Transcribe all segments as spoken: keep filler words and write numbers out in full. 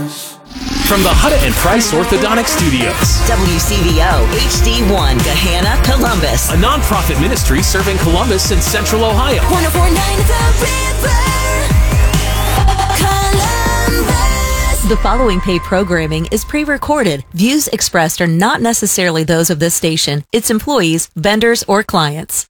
From the Hutta and Price Orthodontic Studios. W C V O H D one, Gahanna, Columbus. A nonprofit ministry serving Columbus and Central Ohio. one oh four point nine The River, Columbus. The following paid programming is pre-recorded. Views expressed are not necessarily those of this station, its employees, vendors, or clients.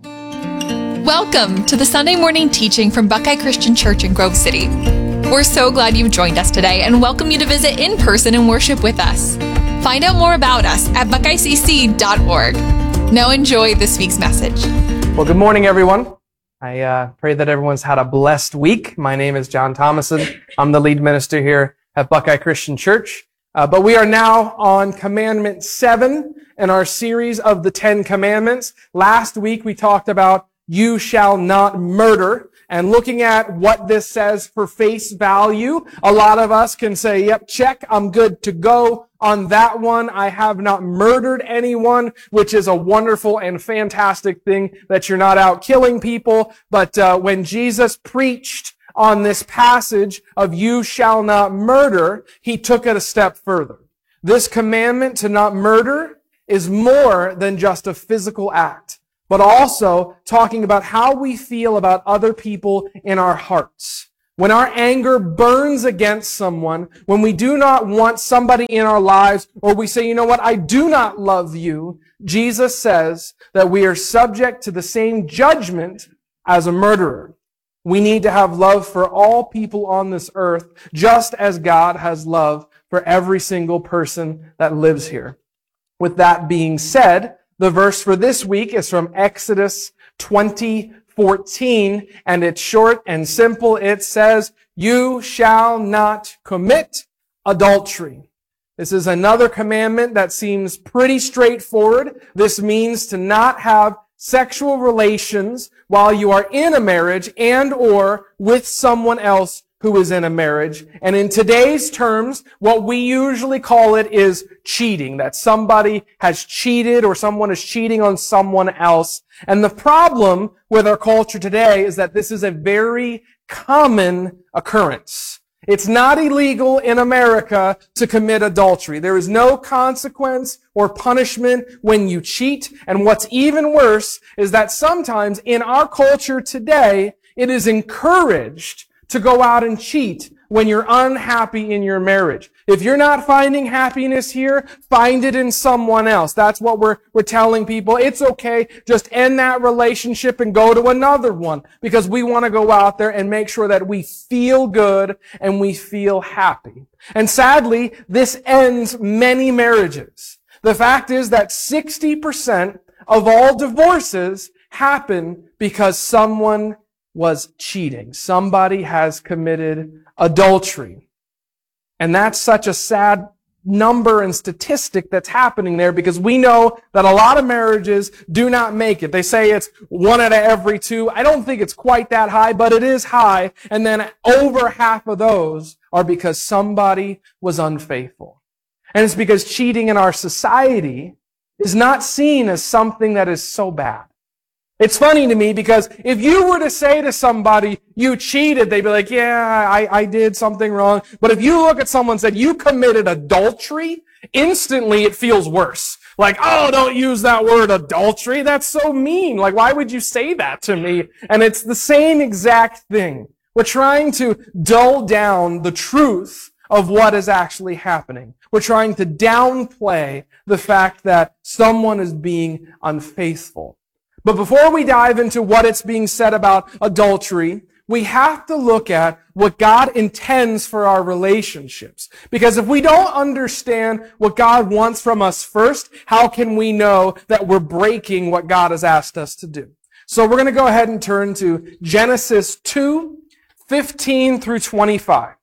Welcome to the Sunday morning teaching from Buckeye Christian Church in Grove City. We're so glad you've joined us today and welcome you to visit in person and worship with us. Find out more about us at buckeye c c dot org. Now enjoy this week's message. Well, good morning, everyone. I uh, pray that everyone's had a blessed week. My name is John Thomason. I'm the lead minister here at Buckeye Christian Church. Uh, but we are now on Commandment seven in our series of the Ten Commandments. Last week we talked about you shall not murder. And looking at what this says for face value, a lot of us can say, yep, check, I'm good to go on that one. I have not murdered anyone, which is a wonderful and fantastic thing that you're not out killing people. But uh, when Jesus preached on this passage of you shall not murder, he took it a step further. This commandment to not murder is more than just a physical act, but also talking about how we feel about other people in our hearts. When our anger burns against someone, when we do not want somebody in our lives, or we say, you know what, I do not love you, Jesus says that we are subject to the same judgment as a murderer. We need to have love for all people on this earth, just as God has love for every single person that lives here. With that being said, the verse for this week is from Exodus twenty fourteen, and it's short and simple. It says, you shall not commit adultery. This is another commandment that seems pretty straightforward. This means to not have sexual relations while you are in a marriage and or with someone else who is in a marriage. And in today's terms, what we usually call it is cheating, that somebody has cheated or someone is cheating on someone else. And the problem with our culture today is that this is a very common occurrence. It's not illegal in America to commit adultery. There is no consequence or punishment when you cheat. And what's even worse is that sometimes in our culture today, it is encouraged to go out and cheat when you're unhappy in your marriage. If you're not finding happiness here, find it in someone else. That's what we're, we're telling people. It's okay. Just end that relationship and go to another one, because we want to go out there and make sure that we feel good and we feel happy. And sadly, this ends many marriages. The fact is that sixty percent of all divorces happen because someone was cheating. Somebody has committed adultery. And that's such a sad number and statistic that's happening there, because we know that a lot of marriages do not make it. They say it's one out of every two. I don't think it's quite that high, but it is high. And then over half of those are because somebody was unfaithful. And it's because cheating in our society is not seen as something that is so bad. It's funny to me because if you were to say to somebody, you cheated, they'd be like, yeah, I, I did something wrong. But if you look at someone and said, you committed adultery, instantly it feels worse. Like, oh, don't use that word adultery. That's so mean. Like, why would you say that to me? And it's the same exact thing. We're trying to dull down the truth of what is actually happening. We're trying to downplay the fact that someone is being unfaithful. But before we dive into what it's being said about adultery, we have to look at what God intends for our relationships. Because if we don't understand what God wants from us first, how can we know that we're breaking what God has asked us to do? So we're going to go ahead and turn to Genesis two, fifteen through twenty-five.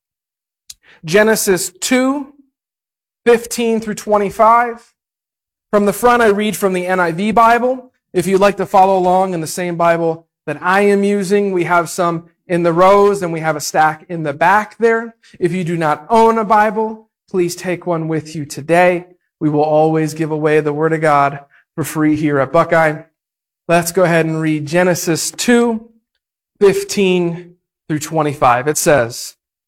Genesis two, fifteen through twenty-five. From the front, I read from the N I V Bible. If you'd like to follow along in the same Bible that I am using, we have some in the rows and we have a stack in the back there. If you do not own a Bible, please take one with you today. We will always give away the Word of God for free here at Buckeye. Let's go ahead and read Genesis two, fifteen through twenty-five. It says,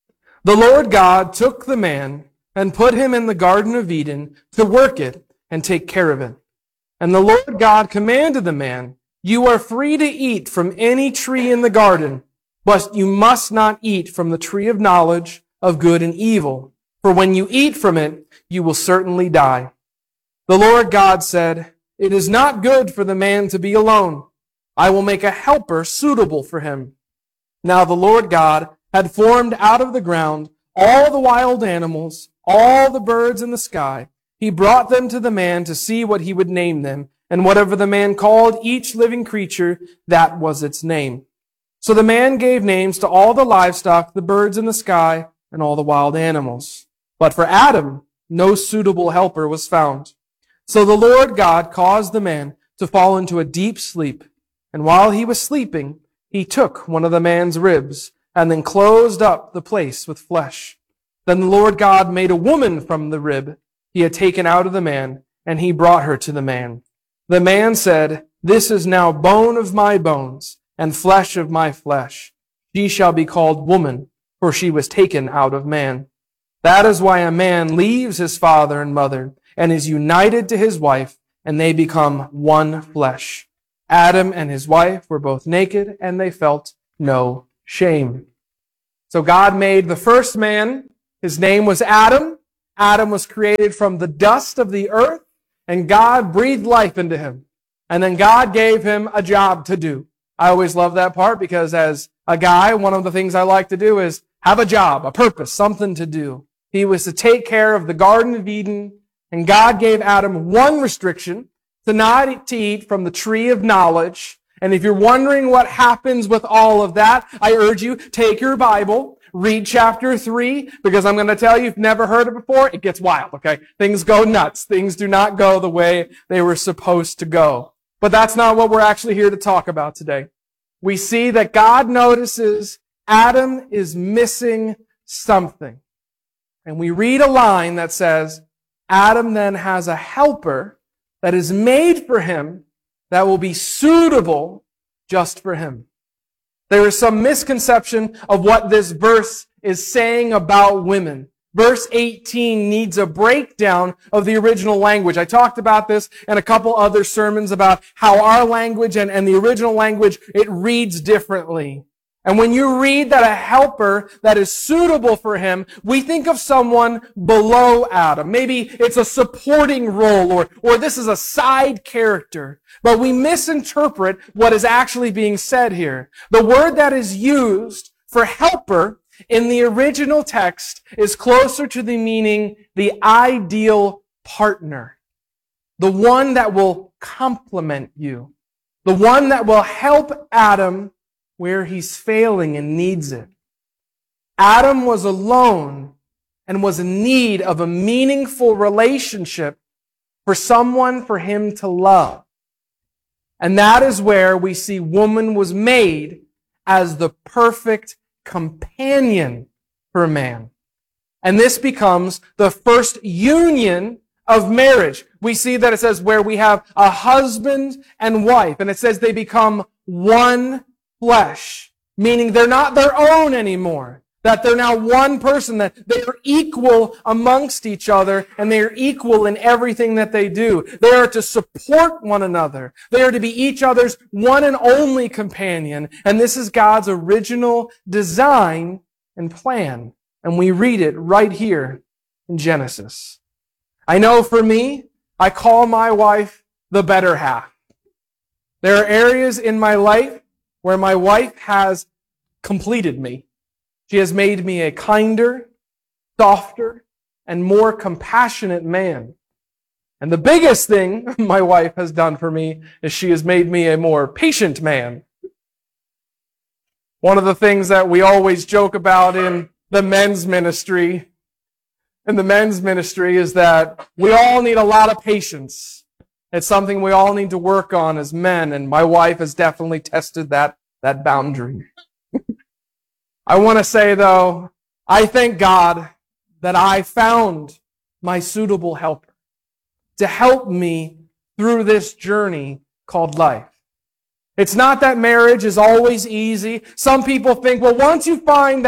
The Lord God took the man and put him in the Garden of Eden to work it and take care of it. And the Lord God commanded the man, you are free to eat from any tree in the garden, but you must not eat from the tree of knowledge of good and evil, for when you eat from it, you will certainly die. The Lord God said, it is not good for the man to be alone. I will make a helper suitable for him. Now the Lord God had formed out of the ground all the wild animals, all the birds in the sky. He brought them to the man to see what he would name them, and whatever the man called each living creature, that was its name. So the man gave names to all the livestock, the birds in the sky, and all the wild animals. But for Adam, no suitable helper was found. So the Lord God caused the man to fall into a deep sleep, and while he was sleeping, he took one of the man's ribs, and then closed up the place with flesh. Then the Lord God made a woman from the rib he had taken out of the man, and he brought her to the man. The man said, this is now bone of my bones, and flesh of my flesh. She shall be called woman, for she was taken out of man. That is why a man leaves his father and mother, and is united to his wife, and they become one flesh. Adam and his wife were both naked, and they felt no shame. So God made the first man. His name was Adam. Adam was created from the dust of the earth, and God breathed life into him. And then God gave him a job to do. I always love that part because as a guy, one of the things I like to do is have a job, a purpose, something to do. He was to take care of the Garden of Eden, and God gave Adam one restriction, to not to eat from the tree of knowledge. And if you're wondering what happens with all of that, I urge you, take your Bible, read chapter three, because I'm going to tell you, if you've never heard it before, it gets wild, okay? Things go nuts. Things do not go the way they were supposed to go. But that's not what we're actually here to talk about today. We see that God notices Adam is missing something. And we read a line that says, Adam then has a helper that is made for him that will be suitable just for him. There is some misconception of what this verse is saying about women. Verse eighteen needs a breakdown of the original language. I talked about this in a couple other sermons about how our language and, and the original language, it reads differently. And when you read that a helper that is suitable for him, we think of someone below Adam. Maybe it's a supporting role, or, or this is a side character. But we misinterpret what is actually being said here. The word that is used for helper in the original text is closer to the meaning the ideal partner. The one that will complement you. The one that will help Adam where he's failing and needs it. Adam was alone and was in need of a meaningful relationship for someone for him to love. And that is where we see woman was made as the perfect companion for man. And this becomes the first union of marriage. We see that it says where we have a husband and wife, and it says they become one flesh, meaning they're not their own anymore, that they're now one person, that they are equal amongst each other, and they are equal in everything that they do. They are to support one another. They are to be each other's one and only companion, and this is God's original design and plan, and we read it right here in Genesis. I know for me, I call my wife the better half. There are areas in my life where my wife has completed me. She has made me a kinder, softer, and more compassionate man. And the biggest thing my wife has done for me is she has made me a more patient man. One of the things that we always joke about in the men's ministry, in the men's ministry is that we all need a lot of patience. It's something we all need to work on as men, and my wife has definitely tested that, that boundary. I want to say, though, I thank God that I found my suitable helper to help me through this journey called life. It's not that marriage is always easy. Some people think, well, once you find that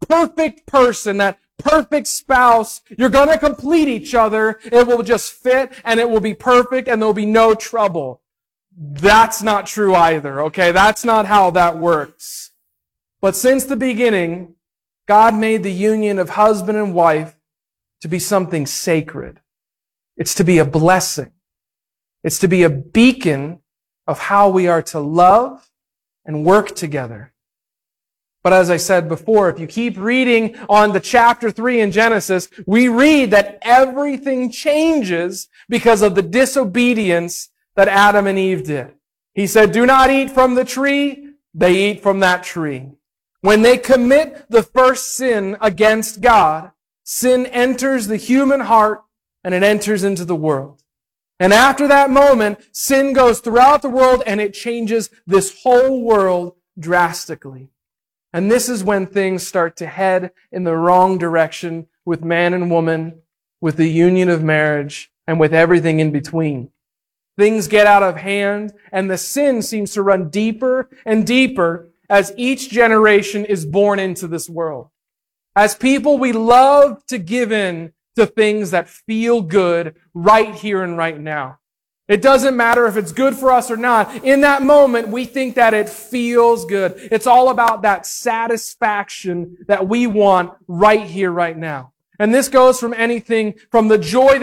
perfect person, that perfect spouse. You're going to complete each other. It will just fit and it will be perfect and there will be no trouble. That's not true either, okay? That's not how that works. But since the beginning, God made the union of husband and wife to be something sacred. It's to be a blessing. It's to be a beacon of how we are to love and work together. But as I said before, if you keep reading on the chapter three in Genesis, we read that everything changes because of the disobedience that Adam and Eve did. He said, do not eat from the tree. They eat from that tree. When they commit the first sin against God, sin enters the human heart and it enters into the world. And after that moment, sin goes throughout the world and it changes this whole world drastically. And this is when things start to head in the wrong direction with man and woman, with the union of marriage, and with everything in between. Things get out of hand, and the sin seems to run deeper and deeper as each generation is born into this world. As people, we love to give in to things that feel good right here and right now. It doesn't matter if it's good for us or not. In that moment, we think that it feels good. It's all about that satisfaction that we want right here, right now. And this goes from anything from the joy that